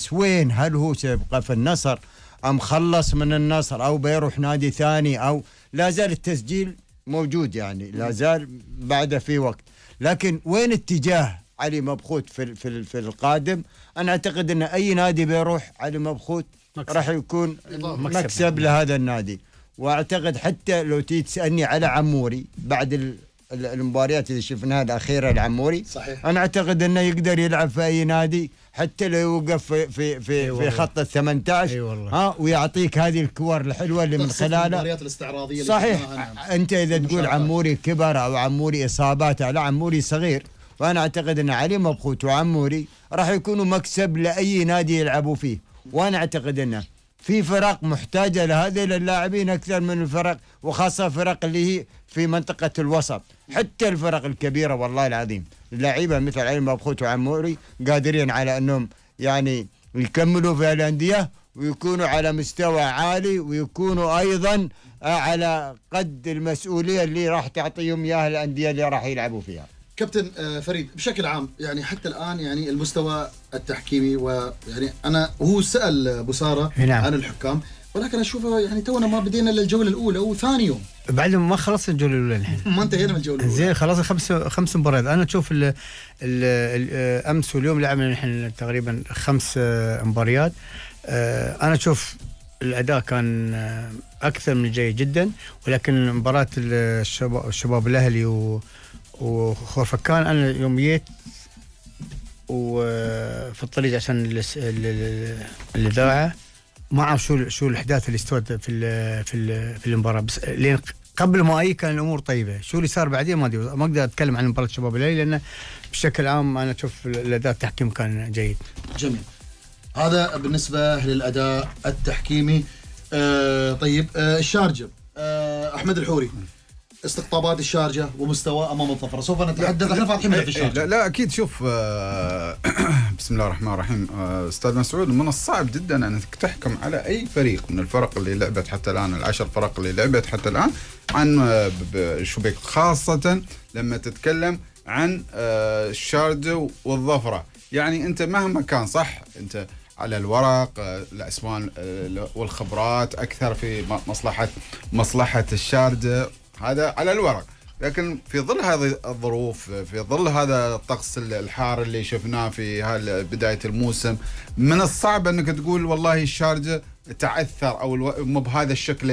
بس وين؟ هل هو سيبقى في النصر أم خلص من النصر أو بيروح نادي ثاني؟ أو لا زال التسجيل موجود، يعني لا زال بعد في وقت. لكن وين اتجاه علي مبخوت في القادم؟ أنا أعتقد أن أي نادي بيروح علي مبخوت راح يكون مكسب لهذا النادي. وأعتقد حتى لو تسألني على عموري بعد المباريات اللي شفناها الأخيرة العموري، صحيح. أنا أعتقد أنه يقدر يلعب في أي نادي حتى لو يوقف في خط ال18 ويعطيك هذه الكور الحلوة اللي من خلالها المباريات الاستعراضية. صحيح. أنت إذا تقول عموري كبر أو عموري إصابات، لا، عموري صغير. وأنا أعتقد أن علي مبخوت وعموري راح يكونوا مكسب لأي نادي يلعبوا فيه. وأنا أعتقد أنه في فرق محتاجة لهذه اللاعبين أكثر من الفرق، وخاصة فرق اللي هي في منطقة الوسط. حتى الفرق الكبيرة والله العظيم اللاعبين مثل علي مبخوت وعموري قادرين على أنهم يعني يكملوا في الأندية ويكونوا على مستوى عالي، ويكونوا أيضا على قد المسؤولية اللي راح تعطيهم إياها الأندية اللي راح يلعبوا فيها. كابتن فريد، بشكل عام يعني حتى الآن يعني المستوى التحكيمي، ويعني أنا هو سأل بوسارة عن الحكام، ولكن أشوفه يعني تونا ما بدينا للجولة الأولى وثاني يوم بعد ما خلص الجولة الأولى الحين ما انتهينا من الجولة الأولى. زين خلاص خمس مباريات. أنا أشوف أمس واليوم لعبنا نحن تقريبا 5 مباريات. أنا أشوف الأداء كان أكثر من جيد جدا، ولكن مباراة الشباب الأهلي وخورفكان أنا يوم جيت وفي الطريق عشان الإذاعة ما أعرف شو الأحداث اللي استوت في المباراة، بس لين قبل ما أي كان الأمور طيبة. شو اللي صار بعدين ما أدري، ما أقدر أتكلم عن مباراة الشباب الأهلي لأن بشكل عام أنا أشوف الأداء التحكيم كان جيد. جميل، هذا بالنسبة للأداء التحكيمي. طيب الشارجة، أحمد الحوري، استقطابات الشارجة ومستوى أمام الظفرة سوف نتحدث. احنا فاتحين في الشارجة. لا أكيد. شوف بسم الله الرحمن الرحيم. أستاذ مسعود، من الصعب جدا أنك تحكم على أي فريق من الفرق اللي لعبت حتى الآن، ال10 فرق اللي لعبت حتى الآن، عن شو بك، خاصة لما تتكلم عن الشارجة والظفرة. يعني أنت مهما كان صح، أنت على الورق الأسماء والخبرات أكثر في مصلحة الشارجة، هذا على الورق. لكن في ظل هذه الظروف، في ظل هذا الطقس الحار اللي شفناه في بداية الموسم، من الصعب أنك تقول والله الشارجة تعثر أو مو بهذا الشكل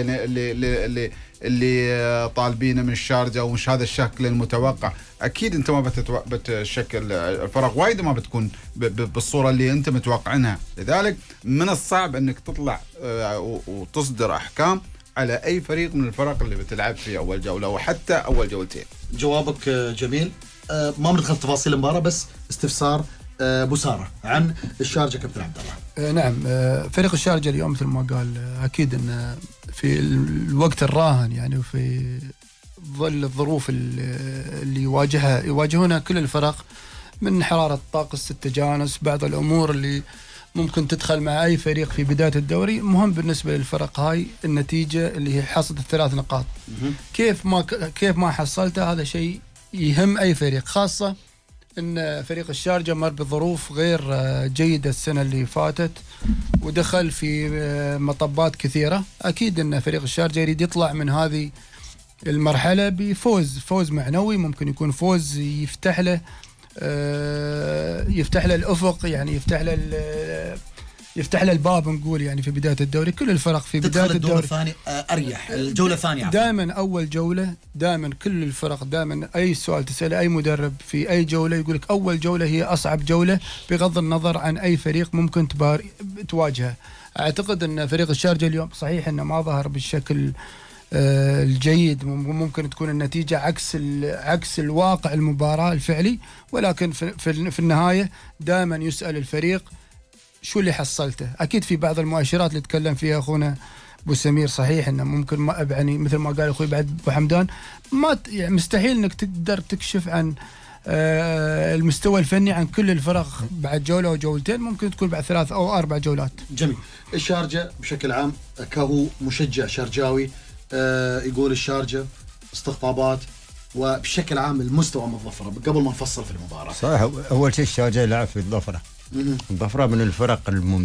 اللي طالبينه من الشارجة، أو مش هذا الشكل المتوقع. أكيد أنت ما بتشكل الفرق وايد ما بتكون بالصورة اللي أنت متوقعنها. لذلك من الصعب أنك تطلع وتصدر أحكام على أي فريق من الفرق اللي بتلعب في أول جولة وحتى أول جولتين. جوابك جميل. ما بندخل في تفاصيل المباراة، بس استفسار بوسارة عن الشارجة كابتن عبد الله. نعم، فريق الشارجة اليوم مثل ما قال أكيد أن في الوقت الراهن يعني، وفي ظل الظروف اللي يواجهونها كل الفرق من حرارة الطقس، التجانس، بعض الأمور اللي ممكن تدخل مع أي فريق في بداية الدوري. مهم بالنسبة للفرق هاي النتيجة اللي هي حصد ال3 نقاط. كيف ما حصلتها هذا شيء يهم أي فريق، خاصة أن فريق الشارجة مر بظروف غير جيدة السنة اللي فاتت ودخل في مطبات كثيرة. أكيد أن فريق الشارجة يريد يطلع من هذه المرحلة بفوز معنوي، ممكن يكون فوز يفتح له الأفق، يعني يفتح له الباب نقول يعني في بداية الدوري. كل الفرق في بداية الدوري الثاني أريح، الجولة الثانية دائما أول جولة، دائما كل الفرق، دائما أي سؤال تسأله أي مدرب في أي جولة يقولك أول جولة هي أصعب جولة بغض النظر عن أي فريق ممكن تواجهه. أعتقد أن فريق الشارجة اليوم صحيح أنه ما ظهر بالشكل الجيد، ممكن تكون النتيجة عكس الواقع المباراة الفعلي، ولكن في النهاية دائما يسأل الفريق شو اللي حصلته. أكيد في بعض المؤشرات اللي تكلم فيها أخونا أبو سمير، صحيح إنه ممكن ما يعني مثل ما قال أخوي بعد أبو حمدان، ما يعني مستحيل إنك تقدر تكشف عن المستوى الفني عن كل الفرق بعد جولة أو جولتين، ممكن تكون بعد 3 أو 4 جولات. جميل. الشارجة بشكل عام كهو مشجع شارجاوي يقول الشارجة استقطابات وبشكل عام المستوى من الظفرة قبل ما نفصل في المباراة. صحيح. أول شيء الشارجة يلعب في الظفرة. الظفرة من الفرق